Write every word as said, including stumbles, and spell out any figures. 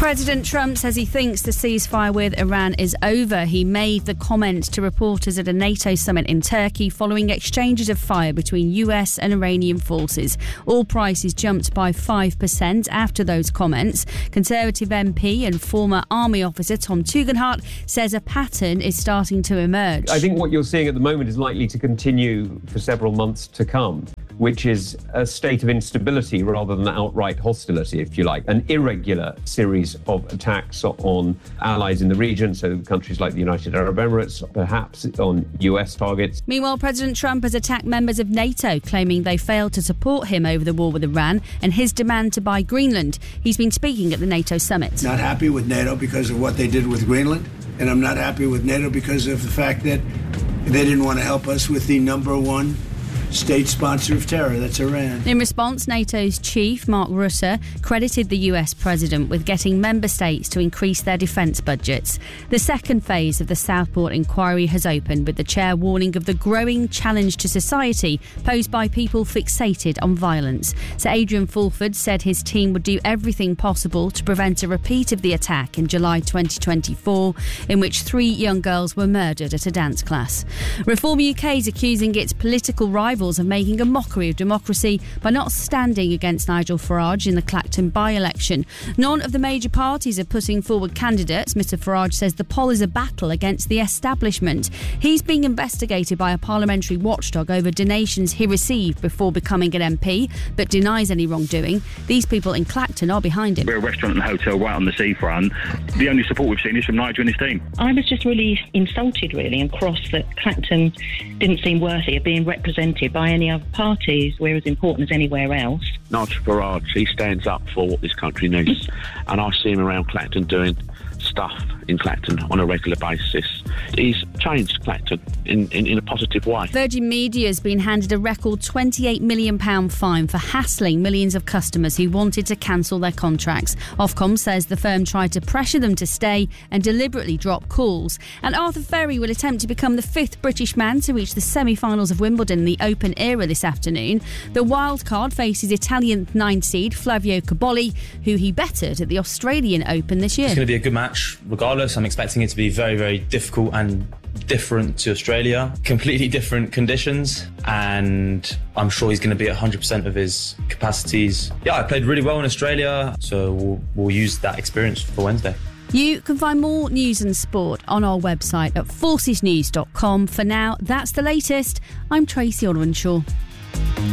President Trump says he thinks the ceasefire with Iran is over. He made the comment to reporters at a NATO summit in Turkey following exchanges of fire between U S and Iranian forces. Oil prices jumped by five percent after those comments. Conservative M P and former army officer Tom Tugendhat says a pattern is starting to emerge. I think what you're seeing at the moment is likely to continue for several months to come, which is a state of instability rather than outright hostility, if you like. An irregular series of attacks on allies in the region, so countries like the United Arab Emirates, perhaps on U S targets. Meanwhile, President Trump has attacked members of NATO, claiming they failed to support him over the war with Iran and his demand to buy Greenland. He's been speaking at the NATO summit. Not happy with NATO because of what they did with Greenland, and I'm not happy with NATO because of the fact that they didn't want to help us with the number one state sponsor of terror, that's Iran. In response, NATO's chief, Mark Rutte, credited the U S president with getting member states to increase their defence budgets. The second phase of the Southport inquiry has opened, with the chair warning of the growing challenge to society posed by people fixated on violence. Sir Adrian Fulford said his team would do everything possible to prevent a repeat of the attack in July twenty twenty-four, in which three young girls were murdered at a dance class. Reform U K is accusing its political rivals of making a mockery of democracy by not standing against Nigel Farage in the Clacton by-election. None of the major parties are putting forward candidates. Mister Farage says the poll is a battle against the establishment. He's being investigated by a parliamentary watchdog over donations he received before becoming an M P, but denies any wrongdoing. These people in Clacton are behind him. We're a restaurant and hotel right on the seafront. The only support we've seen is from Nigel and his team. I was just really insulted, really, and cross that Clacton didn't seem worthy of being represented by any other parties. We're as important as anywhere else. Nigel Farage, he stands up for what this country needs. And I see him around Clacton doing stuff in Clacton on a regular basis. He's changed Clacton in, in, in a positive way. Virgin Media has been handed a record twenty-eight million pounds fine for hassling millions of customers who wanted to cancel their contracts. Ofcom says the firm tried to pressure them to stay and deliberately drop calls. And Arthur Ferry will attempt to become the fifth British man to reach the semi-finals of Wimbledon in the Open era this afternoon. The wildcard faces Italian nine seed Flavio Cobolli, who he bettered at the Australian Open this year. It's going to be a good match regardless. I'm expecting it to be very, very difficult and different to Australia. Completely different conditions, and I'm sure he's going to be at one hundred percent of his capacities. Yeah, I played really well in Australia, so we'll, we'll use that experience for Wednesday. You can find more news and sport on our website at forces news dot com. For now, that's the latest. I'm Tracy Orwanshaw.